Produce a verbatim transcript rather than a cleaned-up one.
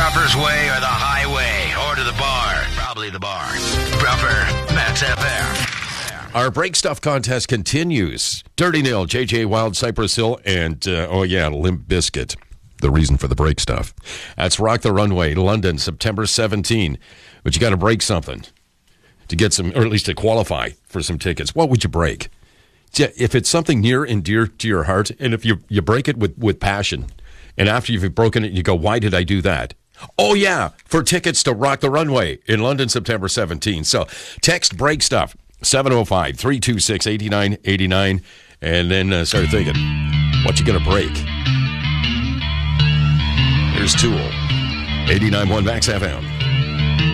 Proper's way or the highway, or to the bar. Probably the bar. Proper Max F M. Our Break Stuff contest continues. Dirty Nil, J J Wild, Cypress Hill, and, uh, oh yeah, Limp Bizkit. The reason for the break stuff. That's Rock the Runway, London, September seventeenth. But you got to break something to get some, or at least to qualify for some tickets. What would you break? If it's something near and dear to your heart, and if you you break it with, with passion, and after you've broken it, you go, why did I do that? Oh, yeah, for tickets to Rock the Runway in London, September seventeenth. So text Break Stuff, seven oh five, three two six, eight nine eight nine, and then uh, start thinking, what you going to break? Here's Tool, eighty-nine point one Max F M.